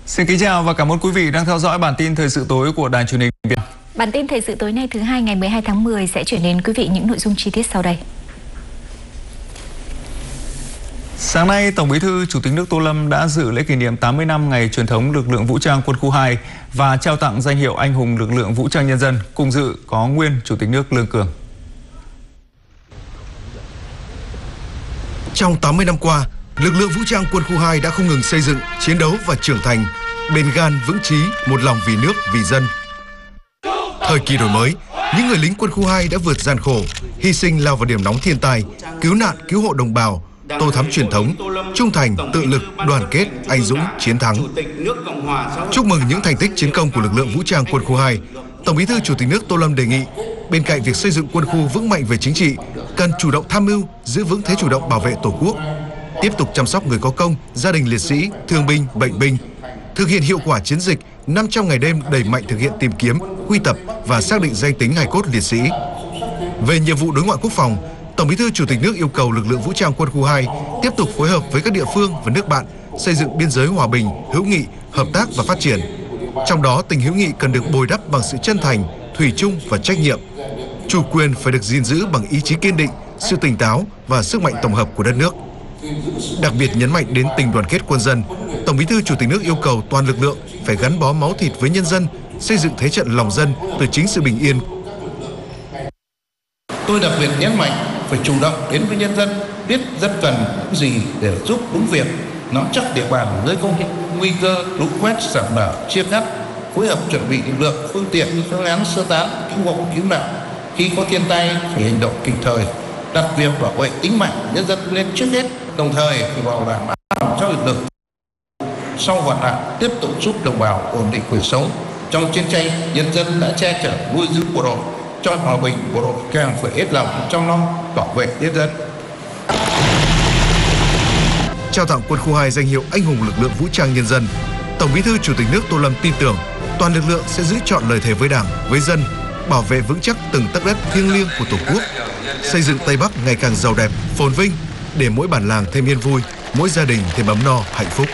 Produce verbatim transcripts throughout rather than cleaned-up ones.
Xin kính chào và cảm ơn quý vị đang theo dõi bản tin thời sự tối của Đài Truyền hình Việt Nam. Bản tin thời sự tối nay thứ hai ngày mười hai tháng mười sẽ chuyển đến quý vị những nội dung chi tiết sau đây. Sáng nay, Tổng Bí thư Chủ tịch nước Tô Lâm đã dự lễ kỷ niệm tám mươi năm ngày truyền thống lực lượng vũ trang quân khu hai và trao tặng danh hiệu Anh hùng lực lượng vũ trang nhân dân. Cùng dự có nguyên Chủ tịch nước Lương Cường. Trong tám mươi năm qua, lực lượng vũ trang quân khu hai đã không ngừng xây dựng, chiến đấu và trưởng thành, bền gan, vững chí, một lòng vì nước, vì dân. Thời kỳ đổi mới, những người lính quân khu hai đã vượt gian khổ, hy sinh lao vào điểm nóng thiên tai, cứu nạn, cứu hộ đồng bào, tô thắm truyền thống, trung thành, tự lực, đoàn kết, anh dũng, chiến thắng. Chúc mừng những thành tích chiến công của lực lượng vũ trang quân khu hai, Tổng Bí thư Chủ tịch nước Tô Lâm đề nghị, bên cạnh việc xây dựng quân khu vững mạnh về chính trị, cần chủ động tham mưu, giữ vững thế chủ động bảo vệ Tổ quốc, tiếp tục chăm sóc người có công, gia đình liệt sĩ, thương binh, bệnh binh, thực hiện hiệu quả chiến dịch năm trăm ngày đêm, đẩy mạnh thực hiện tìm kiếm, quy tập và xác định danh tính hài cốt liệt sĩ. Về nhiệm vụ đối ngoại quốc phòng, Tổng Bí thư Chủ tịch nước yêu cầu lực lượng vũ trang quân khu hai tiếp tục phối hợp với các địa phương và nước bạn xây dựng biên giới hòa bình, hữu nghị, hợp tác và phát triển. Trong đó, tình hữu nghị cần được bồi đắp bằng sự chân thành, thủy chung và trách nhiệm. Chủ quyền phải được gìn giữ bằng ý chí kiên định, sự tỉnh táo và sức mạnh tổng hợp của đất nước. Đặc biệt nhấn mạnh đến tình đoàn kết quân dân, Tổng Bí thư Chủ tịch nước yêu cầu toàn lực lượng phải gắn bó máu thịt với nhân dân, xây dựng thế trận lòng dân từ chính sự bình yên. Tôi đặc biệt nhấn mạnh phải chủ động đến với nhân dân, biết rất cần những gì để giúp đúng việc, nắm chắc địa bàn nơi có nguy cơ lũ quét, sạt lở, chia cắt, phối hợp chuẩn bị lực lượng, phương tiện, phương án sơ tán, cứu hộ, cứu nạn. Khi có thiên tai phải hành động kịp thời, đặt việc bảo vệ tính mạng nhân dân lên trước hết, đồng thời phải bảo đảm an toàn cho lực lượng. Sau hoạn nạn, tiếp tục giúp đồng bào ổn định cuộc sống. Trong chiến tranh, nhân dân đã che chở nuôi dưỡng bộ đội, cho hòa bình bộ đội càng phải hết lòng trong lo bảo vệ nhân dân. Trao tặng quân khu hai danh hiệu Anh hùng lực lượng vũ trang nhân dân, Tổng Bí thư Chủ tịch nước Tô Lâm tin tưởng toàn lực lượng sẽ giữ trọn lời thề với Đảng, với dân, bảo vệ vững chắc từng tấc đất thiêng liêng của Tổ quốc, xây dựng Tây Bắc ngày càng giàu đẹp, phồn vinh, để mỗi bản làng thêm yên vui, mỗi gia đình thêm ấm no, hạnh phúc.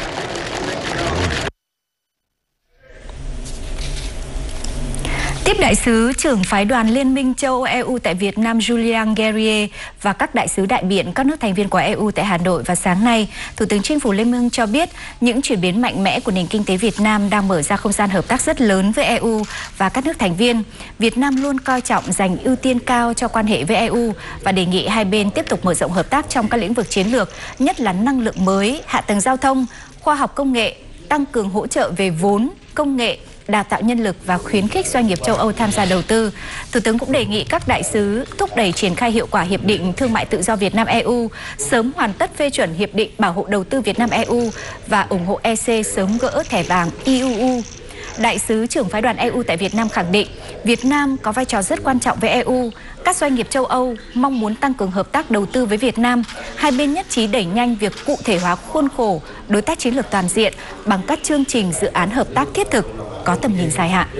Tiếp đại sứ trưởng phái đoàn Liên minh châu Âu E U tại Việt Nam Julien Guerrier và các đại sứ đại biện các nước thành viên của E U tại Hà Nội vào sáng nay, Thủ tướng Chính phủ Lê Minh Hưng cho biết những chuyển biến mạnh mẽ của nền kinh tế Việt Nam đang mở ra không gian hợp tác rất lớn với E U và các nước thành viên. Việt Nam luôn coi trọng dành ưu tiên cao cho quan hệ với E U và đề nghị hai bên tiếp tục mở rộng hợp tác trong các lĩnh vực chiến lược, nhất là năng lượng mới, hạ tầng giao thông, khoa học công nghệ, tăng cường hỗ trợ về vốn, công nghệ, đào tạo nhân lực và khuyến khích doanh nghiệp châu Âu tham gia đầu tư. Thủ tướng cũng đề nghị các đại sứ thúc đẩy triển khai hiệu quả Hiệp định Thương mại Tự do Việt Nam-E U, sớm hoàn tất phê chuẩn Hiệp định Bảo hộ Đầu tư Việt Nam-E U và ủng hộ E C sớm gỡ thẻ vàng I U U. Đại sứ trưởng phái đoàn E U tại Việt Nam khẳng định Việt Nam có vai trò rất quan trọng với E U. Các doanh nghiệp châu Âu mong muốn tăng cường hợp tác đầu tư với Việt Nam. Hai bên nhất trí đẩy nhanh việc cụ thể hóa khuôn khổ đối tác chiến lược toàn diện bằng các chương trình dự án hợp tác thiết thực, có tầm nhìn dài hạn.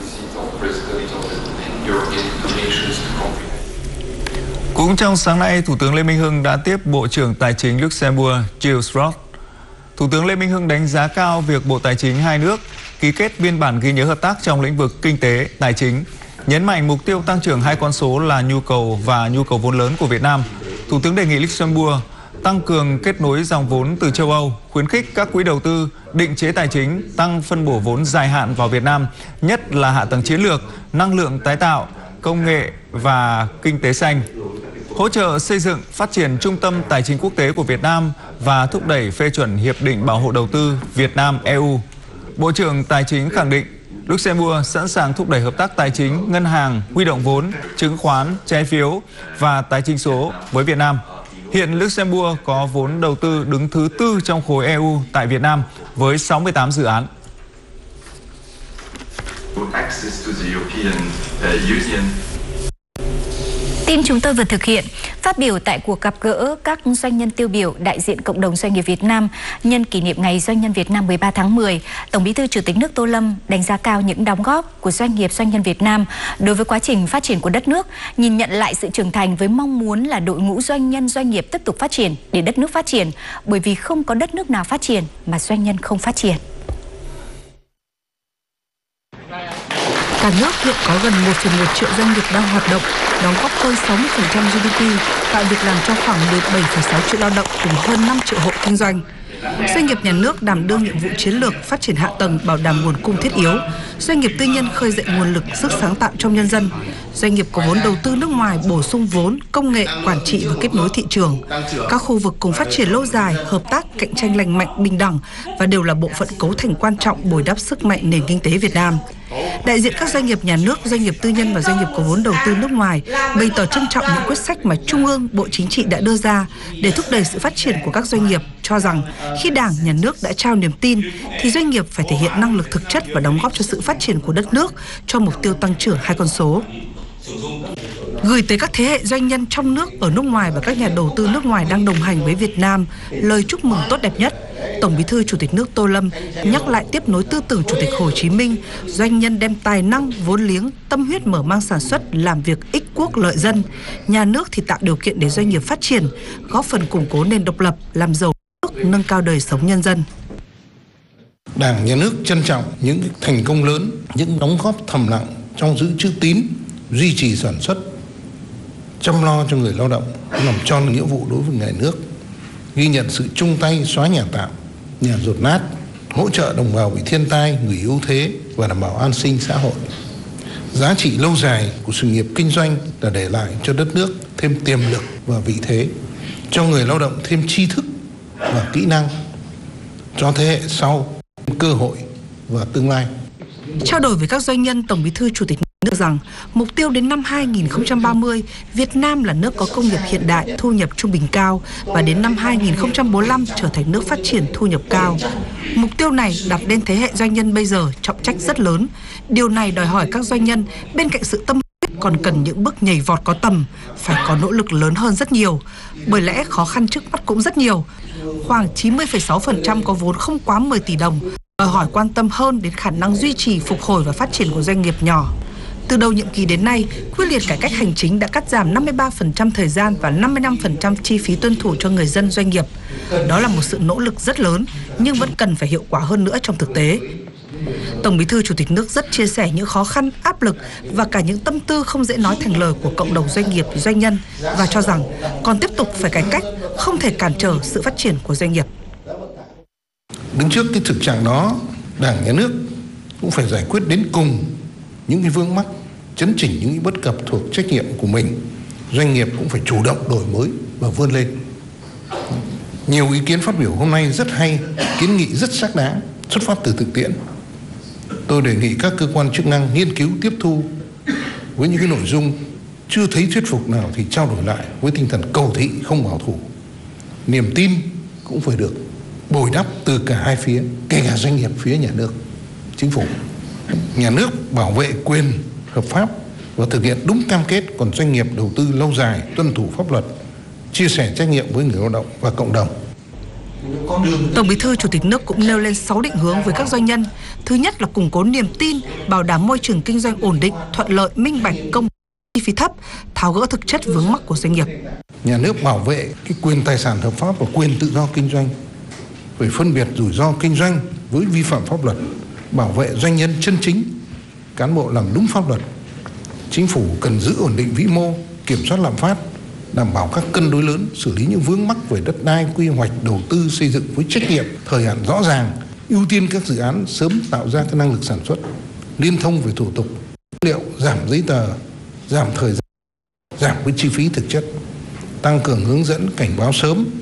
Cũng trong sáng nay, Thủ tướng Lê Minh Hưng đã tiếp Bộ trưởng Tài chính Luxembourg Gilles Roch. Thủ tướng Lê Minh Hưng đánh giá cao việc Bộ Tài chính hai nước ký kết biên bản ghi nhớ hợp tác trong lĩnh vực kinh tế, tài chính, nhấn mạnh mục tiêu tăng trưởng hai con số là nhu cầu và nhu cầu vốn lớn của Việt Nam. Thủ tướng đề nghị Luxembourg tăng cường kết nối dòng vốn từ châu Âu, khuyến khích các quỹ đầu tư, định chế tài chính, tăng phân bổ vốn dài hạn vào Việt Nam, nhất là hạ tầng chiến lược, năng lượng tái tạo, công nghệ và kinh tế xanh. Hỗ trợ xây dựng, phát triển trung tâm tài chính quốc tế của Việt Nam và thúc đẩy phê chuẩn Hiệp định Bảo hộ Đầu tư Việt Nam-E U. Bộ trưởng Tài chính khẳng định Luxembourg sẵn sàng thúc đẩy hợp tác tài chính, ngân hàng, huy động vốn, chứng khoán, trái phiếu và tài chính số với Việt Nam. Hiện Luxembourg có vốn đầu tư đứng thứ tư trong khối E U tại Việt Nam với sáu mươi tám dự án. Tin chúng tôi vừa thực hiện. Phát biểu tại cuộc gặp gỡ các doanh nhân tiêu biểu đại diện cộng đồng doanh nghiệp Việt Nam nhân kỷ niệm Ngày Doanh nhân Việt Nam mười ba tháng mười, Tổng Bí thư Chủ tịch nước Tô Lâm đánh giá cao những đóng góp của doanh nghiệp doanh nhân Việt Nam đối với quá trình phát triển của đất nước, nhìn nhận lại sự trưởng thành với mong muốn là đội ngũ doanh nhân doanh nghiệp tiếp tục phát triển để đất nước phát triển, bởi vì không có đất nước nào phát triển mà doanh nhân không phát triển. Cả nước hiện có gần một phẩy một triệu doanh nghiệp đang hoạt động, đóng góp hơn sáu mươi phần trăm giê đê pê, tạo việc làm cho khoảng mười bảy phẩy sáu triệu lao động cùng hơn năm triệu hộ kinh doanh. Doanh nghiệp nhà nước đảm đương nhiệm vụ chiến lược phát triển hạ tầng, bảo đảm nguồn cung thiết yếu. Doanh nghiệp tư nhân khơi dậy nguồn lực, sức sáng tạo trong nhân dân. Doanh nghiệp có vốn đầu tư nước ngoài bổ sung vốn, công nghệ, quản trị và kết nối thị trường. Các khu vực cùng phát triển lâu dài, hợp tác, cạnh tranh lành mạnh, bình đẳng và đều là bộ phận cấu thành quan trọng bồi đắp sức mạnh nền kinh tế Việt Nam. Đại diện các doanh nghiệp nhà nước, doanh nghiệp tư nhân và doanh nghiệp có vốn đầu tư nước ngoài bày tỏ trân trọng những quyết sách mà Trung ương, Bộ Chính trị đã đưa ra để thúc đẩy sự phát triển của các doanh nghiệp, cho rằng khi Đảng, Nhà nước đã trao niềm tin thì doanh nghiệp phải thể hiện năng lực thực chất và đóng góp cho sự phát triển của đất nước cho mục tiêu tăng trưởng hai con số. Gửi tới các thế hệ doanh nhân trong nước, ở nước ngoài và các nhà đầu tư nước ngoài đang đồng hành với Việt Nam lời chúc mừng tốt đẹp nhất, Tổng Bí thư Chủ tịch nước Tô Lâm nhắc lại tiếp nối tư tưởng Chủ tịch Hồ Chí Minh, doanh nhân đem tài năng, vốn liếng, tâm huyết mở mang sản xuất, làm việc ích quốc lợi dân, nhà nước thì tạo điều kiện để doanh nghiệp phát triển, góp phần củng cố nền độc lập, làm giàu nước, nâng cao đời sống nhân dân. Đảng, Nhà nước trân trọng những thành công lớn, những đóng góp thầm lặng trong giữ chữ tín, duy trì sản xuất, chăm lo cho người lao động, làm tròn nghĩa vụ đối với nhà nước, ghi nhận sự chung tay xóa nhà tạm, nhà dột nát, hỗ trợ đồng bào bị thiên tai, người yếu thế và đảm bảo an sinh xã hội. Giá trị lâu dài của sự nghiệp kinh doanh là để lại cho đất nước thêm tiềm lực và vị thế, cho người lao động thêm tri thức và kỹ năng, cho thế hệ sau cơ hội và tương lai. Trao đổi với các doanh nhân, Tổng Bí thư Chủ tịch nước rằng mục tiêu đến năm hai nghìn không trăm ba mươi, Việt Nam là nước có công nghiệp hiện đại, thu nhập trung bình cao và đến năm hai nghìn không trăm bốn mươi lăm trở thành nước phát triển thu nhập cao. Mục tiêu này đặt lên thế hệ doanh nhân bây giờ trọng trách rất lớn. Điều này đòi hỏi các doanh nhân bên cạnh sự tâm huyết còn cần những bước nhảy vọt có tầm, phải có nỗ lực lớn hơn rất nhiều. Bởi lẽ khó khăn trước mắt cũng rất nhiều. Khoảng chín mươi phẩy sáu phần trăm có vốn không quá mười tỷ đồng, đòi hỏi quan tâm hơn đến khả năng duy trì, phục hồi và phát triển của doanh nghiệp nhỏ. Từ đầu nhiệm kỳ đến nay, quyết liệt cải cách hành chính đã cắt giảm năm mươi ba phần trăm thời gian và năm mươi lăm phần trăm chi phí tuân thủ cho người dân doanh nghiệp. Đó là một sự nỗ lực rất lớn, nhưng vẫn cần phải hiệu quả hơn nữa trong thực tế. Tổng Bí thư Chủ tịch nước rất chia sẻ những khó khăn, áp lực và cả những tâm tư không dễ nói thành lời của cộng đồng doanh nghiệp, doanh nhân và cho rằng còn tiếp tục phải cải cách, không thể cản trở sự phát triển của doanh nghiệp. Đứng trước cái thực trạng đó, Đảng, Nhà nước cũng phải giải quyết đến cùng những cái vướng mắc, chấn chỉnh những cái bất cập thuộc trách nhiệm của mình. Doanh nghiệp cũng phải chủ động đổi mới và vươn lên. Nhiều ý kiến phát biểu hôm nay rất hay, kiến nghị rất xác đáng, xuất phát từ thực tiễn. Tôi đề nghị các cơ quan chức năng nghiên cứu tiếp thu với những cái nội dung chưa thấy thuyết phục nào thì trao đổi lại với tinh thần cầu thị không bảo thủ. Niềm tin cũng phải được bồi đắp từ cả hai phía, kể cả doanh nghiệp phía nhà nước, chính phủ. Nhà nước bảo vệ quyền hợp pháp và thực hiện đúng cam kết, còn doanh nghiệp đầu tư lâu dài, tuân thủ pháp luật, chia sẻ trách nhiệm với người lao động và cộng đồng. Tổng Bí thư Chủ tịch nước cũng nêu lên sáu định hướng với các doanh nhân. Thứ nhất là củng cố niềm tin, bảo đảm môi trường kinh doanh ổn định, thuận lợi, minh bạch, công bằng, chi phí thấp, tháo gỡ thực chất vướng mắc của doanh nghiệp. Nhà nước bảo vệ cái quyền tài sản hợp pháp và quyền tự do kinh doanh, phải phân biệt rủi ro kinh doanh với vi phạm pháp luật, bảo vệ doanh nhân chân chính, cán bộ làm đúng pháp luật. Chính phủ cần giữ ổn định vĩ mô, kiểm soát lạm phát, đảm bảo các cân đối lớn, xử lý những vướng mắc về đất đai, quy hoạch, đầu tư xây dựng với trách nhiệm, thời hạn rõ ràng, ưu tiên các dự án sớm tạo ra cái năng lực sản xuất, liên thông về thủ tục, liệu, giảm giấy tờ, giảm thời gian, giảm cái chi phí thực chất, tăng cường hướng dẫn cảnh báo sớm,